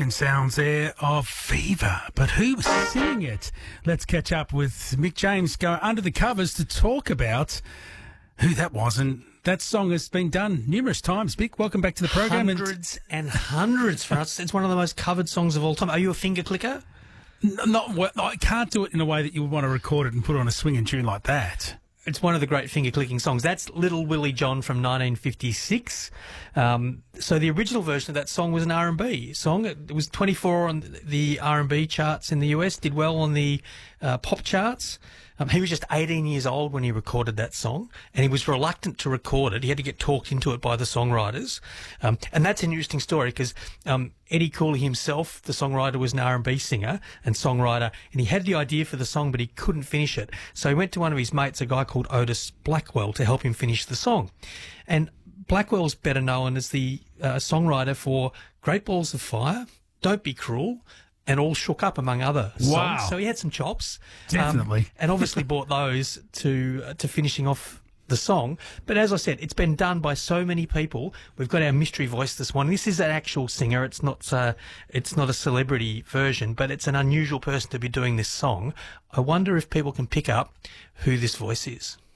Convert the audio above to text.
Cracking sounds there of Fever. But who was singing it? Let's catch up with Mick James, go under the covers to talk about who that was. And that song has been done numerous times. Mick, welcome back to the program. Hundreds and hundreds for us. It's one of the most covered songs of all time. Are you a finger clicker? I can't do it in a way that you would want to record it and put it on a swinging tune like that. It's one of the great finger-clicking songs. That's Little Willie John from 1956. So the original version of that song was an R&B song. It was 24 on the R&B charts in the US, did well on the pop charts. He was just 18 years old when he recorded that song, and he was reluctant to record it. He had to get talked into it by the songwriters. And that's an interesting story because Eddie Cooley himself, the songwriter, was an R&B singer and songwriter, and he had the idea for the song, but he couldn't finish it. So he went to one of his mates, a guy called Otis Blackwell, to help him finish the song. And Blackwell's better known as the songwriter for Great Balls of Fire, Don't Be Cruel, and All Shook Up, among other songs. Wow. So he had some chops. Definitely. And obviously brought those to finishing off the song. But as I said, it's been done by so many people. We've got our mystery voice this morning. This is an actual singer. It's not a celebrity version, but it's an unusual person to be doing this song. I wonder if people can pick up who this voice is.